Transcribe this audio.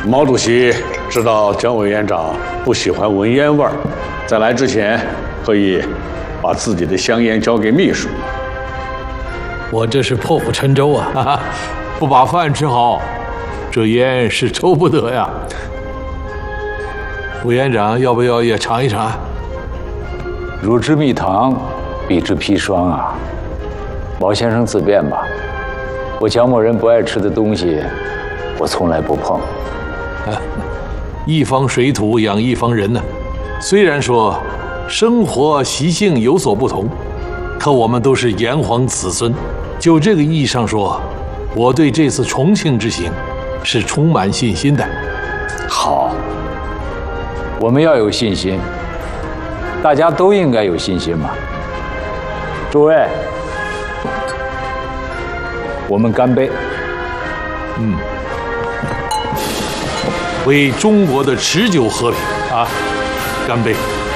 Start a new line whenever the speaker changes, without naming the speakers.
毛主席知道蒋委员长不喜欢闻烟味儿，在来之前特意把自己的香烟交给秘书。
我这是破釜沉舟啊！哈哈，不把饭吃好，这烟是抽不得呀。委员长要不要也尝一尝？
汝之蜜糖，彼之砒霜啊！毛先生自便吧。我蒋某人不爱吃的东西，我从来不碰。
一方水土养一方人呢。虽然说生活习性有所不同，可我们都是炎黄子孙。就这个意义上说，我对这次重庆之行是充满信心的。
好，我们要有信心，大家都应该有信心嘛。诸位，我们干杯！
为中国的持久和平啊，干杯！